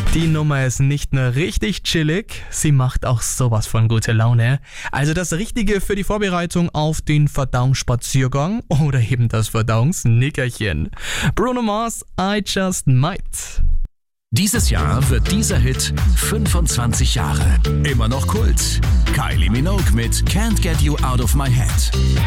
Die Nummer ist nicht nur richtig chillig, sie macht auch sowas von gute Laune. Also das Richtige für die Vorbereitung auf den Verdauungsspaziergang oder eben das Verdauungsnickerchen. Bruno Mars, I Just Might. Dieses Jahr wird dieser Hit 25 Jahre. Immer noch Kult. Kylie Minogue mit Can't Get You Out of My Head.